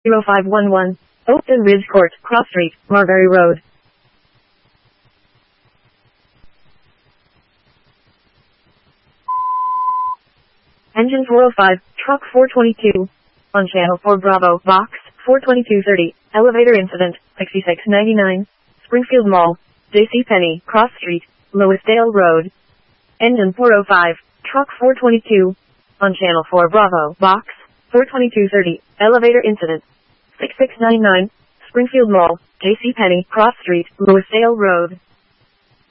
0511, Oakton Ridge Court, Cross Street, Marbury Road. Engine 405, Truck 422. On Channel 4 Bravo, Box 42230, Elevator Incident, 6699, Springfield Mall, JCPenney, Cross Street, Loisdale Road. Engine 405, Truck 422. On Channel 4 Bravo, Box 42230, Elevator Incident, 6699, Springfield Mall, JCPenney, Cross Street, Loisdale Road.